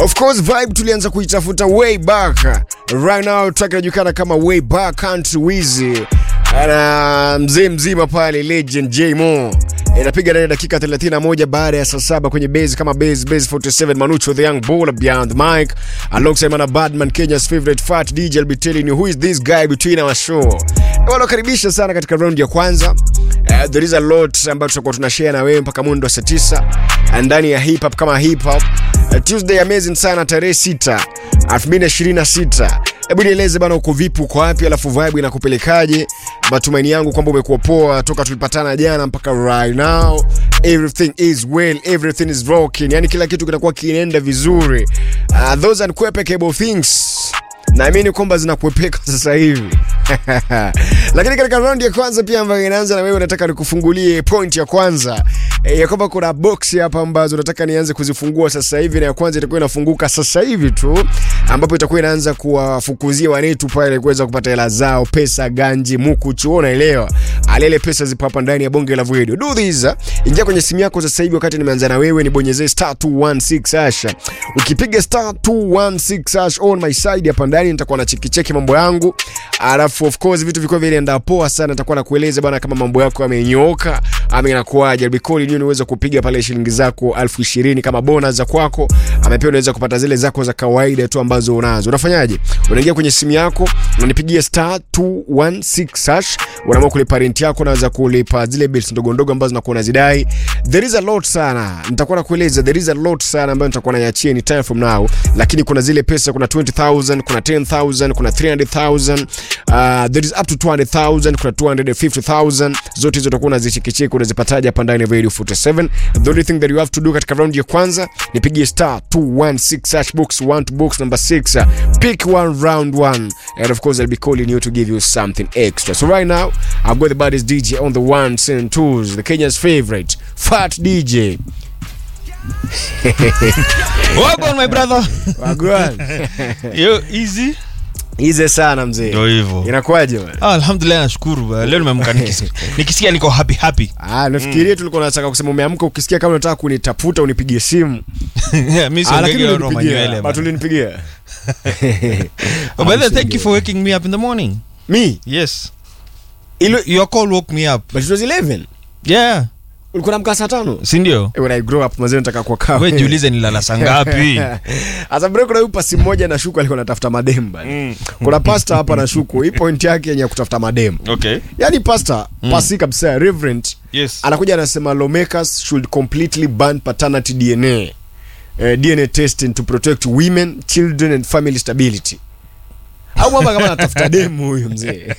Of course vibe tulianza kuitafuta way back. Right now track inajulikana kama Way Back Country Wizzy. Ana mzee mzima pale Legend J Mo. Inapiga ndani dakika 31 baada ya saa 7 kwenye base kama base 47 Manucho the young baller beyond the mic alongside Mana Badman, Kenya's favorite fat DJ. I'll be telling you who is this guy between our show. Wanakaribisha sana katika round ya kwanza. There is a lot ambayo tutakuwa tunashare na wewe mpaka mundo saa 9 ndani ya hip hop kama hip hop. Tuesday amazing sana tarehe 6 2026. Hebu nieleze bana uko vipi, uko wapi, alafu vibe inakupelekaje? Matumaini yangu kwamba umekuwa poa toka tulipatana jana mpaka right now. Everything is well, everything is rocking. Yani kila kitu kinakuwa kinaenda vizuri. Those unquepecable things naamini kwamba zinakuepeka sasa hivi. Lakini katika round ya kwanza pia ambayo inaanza na wewe, nataka nikufungulie point ya kwanza. Ya kwamba kuna box hapa ambazo nataka nianze kuzifungua sasa hivi, na ya kwanza itakuwa inafunguka sasa hivi tu, ambapo itakuwa inaanza kuwafukuzia wanetu pale kuweza kupata hela zao, pesa ganji muku chuona, elewa. Alele pesa zipo hapa ndani ya bonge la video. Do this, ingia kwenye simu yako sasa hivi wakati nimeanza na wewe, nibonyeze *216#. Ukipiga *216# on my side hapa ndani nitakuwa na cheki mambo yangu. Alafu of course vitu viko vile ndio poa sana, nitakuwa nakueleza bana kama mambo yako yamenyooka ama inakuaje. Bikoli ni unaweza kupiga pale shilingi zako 20,000 kama bonus za kwako, ama pia unaweza kupata zile zako za kawaida tu ambazo unazo. Unafanyaje? Unaingia kwenye simu yako, unanipigia *216#, unaamua kulipa rent yako, unaweza kulipa zile bills ndogo ndogo ambazo unakuwa unazidai. There is a lot sana, nitakuwa nakueleza there is a lot sana ambayo nitakuwa naiachia any time from now. Lakini kuna zile pesa, kuna 20,000, kuna 10,000, kuna 300,000, there is up to 200,000, kuna 250,000. Zote hizo utakuwa unazichekicheki, unazipataje hapa ndani ya Radio 47. The only thing that you have to do katika round ya kwanza ni pigie *216# box 1 to box number 6. Pick one round 1, and of course I'll be calling you to give you something extra. So right now I've got the baddest DJ on the ones and twos, the Kenya's favorite fat DJ. Welcome my brother. Wagwan. Yo easy. Easy sana mzee. Ndio hivyo. Inakuaje bwana? Alhamdulillah, nashukuru. Leo nimeamka nikisikia niko happy. Nafikiria tulikuwa tunataka kusema umeamka ukisikia kama unataka kunitafuta unipigie simu. Mimi sio ngege ro manywele. But ulinipigia. But thank you for waking me up in the morning. Me? Yes. Your call woke me up. But it was 11. Yeah. Ulikuwa namka saa 5? Si ndio? When I grow up mazee nataka kwa kawa. Wewe jiulize nilala saa ngapi? Asa break kuna pasi mmoja na shuku alikuwa anatafuta mademba. Kuna pastor hapa na shuku. Hii point yake yenye kutafuta madem. Okay. Yaani pastor, pasi kabisa reverend. Yes. Anakuja anasema lawmakers should completely ban paternity DNA. DNA testing to protect women, children and family stability. Au mama kama anatafuta demu huyu mzee.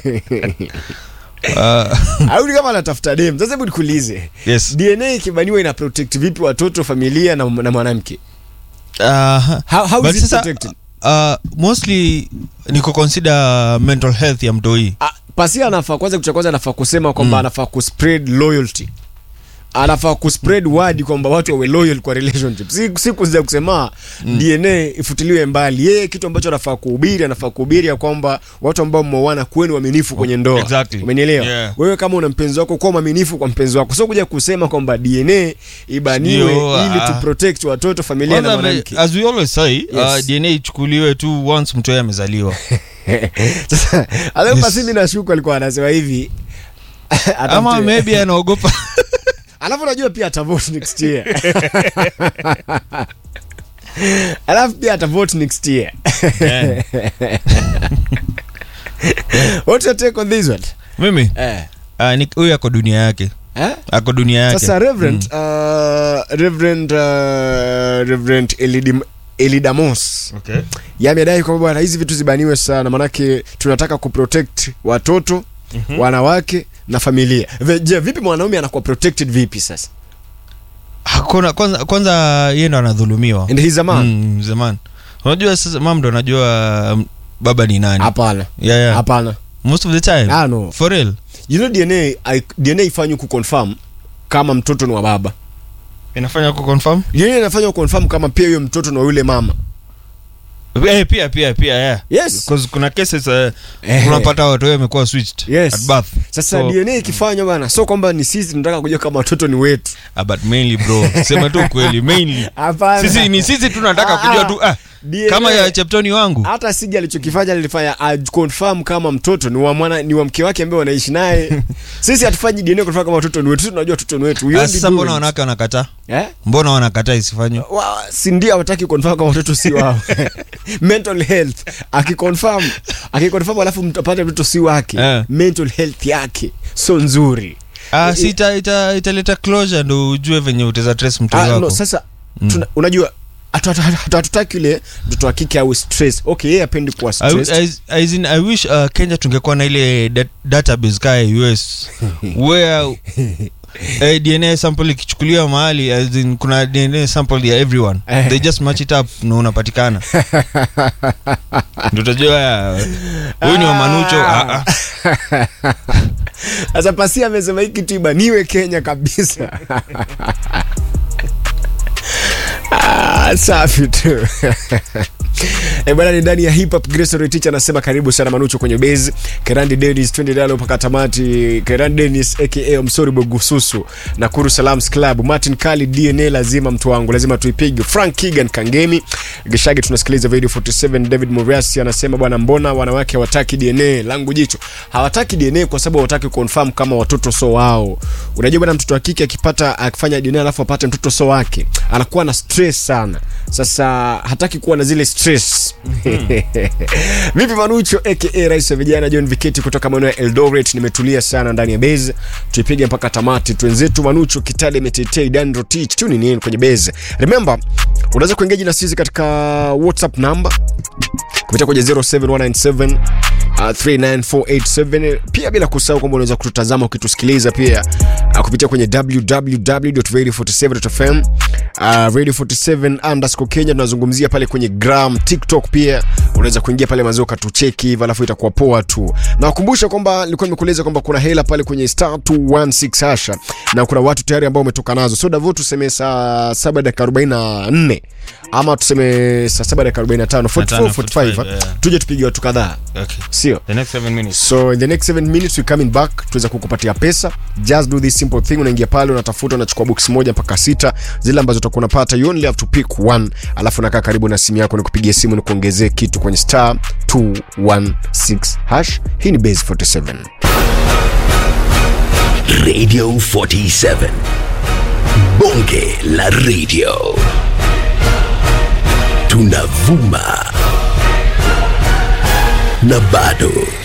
Au kama anatafuta demu. Sasa hebu nikuulize. Yes. DNA ikibaniwa ina protect vipi watoto, familia na mwanamke? How is it protected? Mostly niko consider mental health ya mtoi. Pasi anafaa kwanza anafaa kusema kwamba anafaa kuspread loyalty. Anafaa kuspread word kwamba watu wawe loyal kwa relationship. Si kuanza kusema DNA ifutiliwe mbali. Yeye kitu ambacho anafaa kuhubiri ya kwamba watu ambao mmeoana kwenu waaminifu kwenye ndoa. Exactly. Umenielewa? Yeah. Wewe kama una mpenzi wako kwa mwaminifu kwa mpenzi wako. Sio kuja kusema kwamba DNA ibaniwe ili to protect watoto, familia na mwanamke. As we always say, yes. DNA ichukuliwe tu once mtu yeye amezaliwa. Sasa alafu basi mimi nashuku alikuwa anasema hivi. Ama maybe anaogopa. Alafu unajua pia atavote next year. Alafu pia atavote next year. Yeah. What's your take on this one? Mimi? Ni huyu ako dunia yake. Ako dunia yake. Sasa Reverend Elidamos. Okay. Yamedai kwamba bwana hizi vitu zibaniwe sana, manake tunataka kuprotect watoto, wanawake na familia. Je, vipi mwanaume anakuwa protected vipi sasa? Hakuna kwanza yeye ndo anadhulumiwa. And he's a man. He's a man. Unajua sasa mama ndo anajua baba ni nani? Hapana. Yeah. Hapana. Most of the time. No. For real. You know DNA ifanywe kuconfirm kama mtoto ni wa baba. Inafanya kuconfirm? DNA inafanya kuconfirm kama pia yule mtoto ni wa yule mama. Pia yeah. Yes. Because kuna cases unapata watu wamekuwa switched at birth. Sasa DNA ikifanywa bana, so kwamba ni sisi tunataka kujua kama watoto ni wetu. But mainly bro, sema tu kweli, mainly sisi tunataka kujua tu DNA, kama ya Cheptoni wangu. Hata Sigi alichokifanya alifanya confirm kama mtoto ni wa mke wake ambaye wanaishi naye. Sisi hatufanyi DNA confirm kama watoto ni wetu. Sisi tunajua watoto ni wetu. Sasa mbona wanawake wanakataa? Mbona wanakataa isifanywe? Si ndio hawataki confirm kama watoto si wao. Mental health akiconfirm alafu mtapata mtoto si wake. Mental health yake so nzuri. Italeta closure ndo ujue venye utaweza trace mtoto wako. No, sasa unajua hatutaki yule mtoto wa kike au stress. Okay, yeye hapendi kuwa stress. I wish Kenya tungekuwa na ile database kama US where DNA sample ikichukuliwa mahali, as in kuna DNA sample ya everyone. They just match it up na unapatikana. Ndio utajua huyu ni wa Manucho. Sasa Pasi amesema hiki tiba niwe Kenya kabisa. Safi tu. Bwana ni ndani ya hip hop. Grace Teacher anasema karibu sana Manucho kwenye base. Kerandi Dennis twende dalo mpaka tamati. Kerandi Dennis aka Msori Bogususu na Kuru Salams Club. Martin Kali DNA lazima mtu wangu lazima tuipige. Frank Kigan Kangemi Gishage tunasikiliza video 47. David Moriasi anasema bwana mbona wanawake hawataki DNA? Langu jicho hawataki DNA kwa sababu hawataki confirm kama watoto so wao. Unajua bwana mtoto wa kike akifanya DNA alafu apate mtoto so wake anakuwa na stress sana. Sasa hataki kuwa na zile stress. Vipi Manucho aka Rais wa Vijana John Viketi kutoka maeneo ya Eldoret, nimetulia sana ndani ya base. Tuipige mpaka tamati. Twenzetu Manucho Kitale Metetei Dan Rotich tune in kwenye base. Remember unaweza kuengage na sisi katika WhatsApp number kupitia kwenye 07197 39487. Pia bila kusahau kwamba unaweza kututazama ukitusikiliza pia kupitia kwenye www.radio47.fm. Radio 47 Kenya tunazungumzia pale kwenye gram, TikTok pia unaweza kuingia pale mazoka tucheki hivi alafu itakuwa poa tu. Na kukumbusha kwamba nilikuwa nimekueleza kwamba kuna hela pale kwenye *216 hasha na kuna watu tayari ambao umetoka nazo. So Davao tuseme saa 7:44 ama tuseme saa 7:45 45 tuje tupige watu kadhaa. Okay. Sio? The next 7 minutes. So in the next 7 minutes we coming back tuweza kukupatia pesa. Just do this simple thing, unaingia pale unatafuta unachukua box moja mpaka 6 zile ambazo utakuwa unapata, you only have to pick one, alafu nakaa karibu na simu yako nikupigie simu nikuongezee kitu kwenye *216 hash. Hii ni Base 47 Radio 47 Bonge la Radio, tunavuma na bado